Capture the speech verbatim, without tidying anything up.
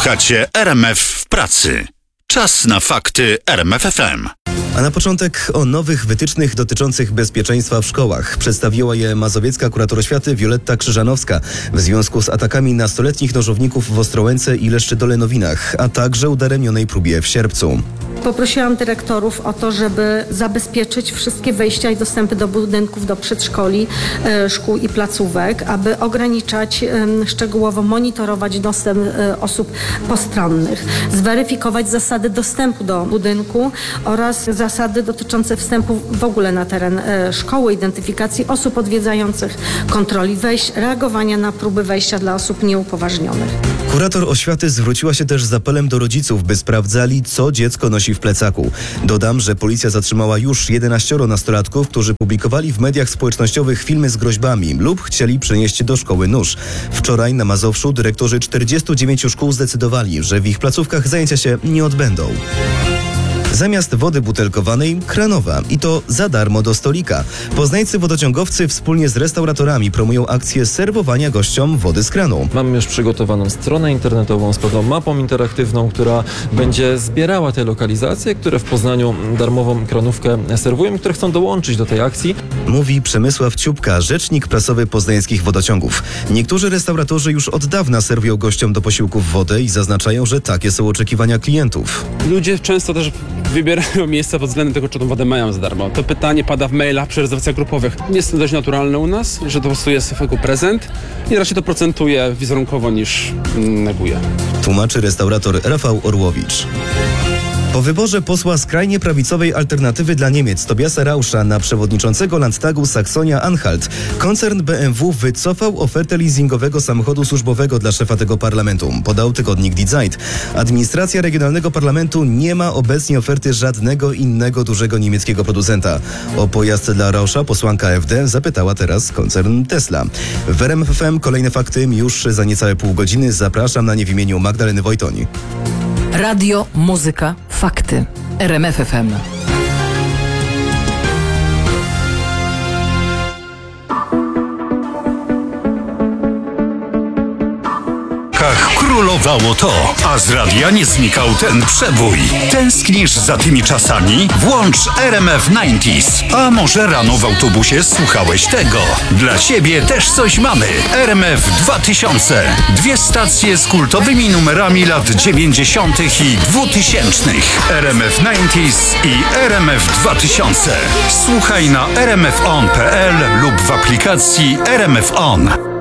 Słuchacie R M F w pracy. Czas na fakty R M F F M. A na początek o nowych wytycznych dotyczących bezpieczeństwa w szkołach. Przedstawiła je mazowiecka kurator oświaty Wioletta Krzyżanowska w związku z atakami nastoletnich nożowników w Ostrołęce i Leszczydolenowinach, a także udaremnionej próbie w sierpcu. Poprosiłam dyrektorów o to, żeby zabezpieczyć wszystkie wejścia i dostępy do budynków, do przedszkoli, e, szkół i placówek, aby ograniczać, e, szczegółowo monitorować dostęp e, osób postronnych, zweryfikować zasady dostępu do budynku oraz zasady dotyczące wstępu w ogóle na teren e, szkoły, identyfikacji osób odwiedzających, kontroli wejść, reagowania na próby wejścia dla osób nieupoważnionych. Kurator oświaty zwróciła się też z apelem do rodziców, by sprawdzali, co dziecko nosi w plecaku. Dodam, że policja zatrzymała już jedenaścioro nastolatków, którzy publikowali w mediach społecznościowych filmy z groźbami lub chcieli przynieść do szkoły nóż. Wczoraj na Mazowszu dyrektorzy czterdziestu dziewięciu szkół zdecydowali, że w ich placówkach zajęcia się nie odbędą. Zamiast wody butelkowanej, kranowa. I to za darmo do stolika. Poznańscy wodociągowcy wspólnie z restauratorami promują akcję serwowania gościom wody z kranu. Mamy już przygotowaną stronę internetową z pewną mapą interaktywną, która będzie zbierała te lokalizacje, które w Poznaniu darmową kranówkę serwują, które chcą dołączyć do tej akcji. Mówi Przemysław Ciupka, rzecznik prasowy poznańskich wodociągów. Niektórzy restauratorzy już od dawna serwują gościom do posiłków wodę i zaznaczają, że takie są oczekiwania klientów. Ludzie często też wybierają miejsca pod względem tego, czy tą wodę mają za darmo. To pytanie pada w mailach przy rezerwacjach grupowych. Jest to dość naturalne u nas, że to po prostu jest jako prezent i raczej to procentuje wizerunkowo niż neguje. Tłumaczy restaurator Rafał Orłowicz. Po wyborze posła skrajnie prawicowej Alternatywy dla Niemiec Tobiasa Rauscha na przewodniczącego Landtagu Saksonia-Anhalt koncern B M W wycofał ofertę leasingowego samochodu służbowego dla szefa tego parlamentu, podał tygodnik Die Zeit. Administracja Regionalnego Parlamentu nie ma obecnie oferty żadnego innego dużego niemieckiego producenta. O pojazd dla Rauscha posłanka F D zapytała teraz koncern Tesla. W R M F F M kolejne fakty już za niecałe pół godziny. Zapraszam na nie w imieniu Magdaleny Wojtoń. Radio, muzyka, fakty. R M F F M. Królowało to, a z radia nie znikał ten przebój. Tęsknisz za tymi czasami? Włącz R M F dziewięćdziesiąt. A może rano w autobusie słuchałeś tego? Dla ciebie też coś mamy. R M F dwa tysiące. Dwie stacje z kultowymi numerami lat dziewięćdziesiątych i dwutysięcznych. R M F dziewięćdziesiąt i R M F dwa tysiące. Słuchaj na r m f on kropka p l lub w aplikacji R M F On.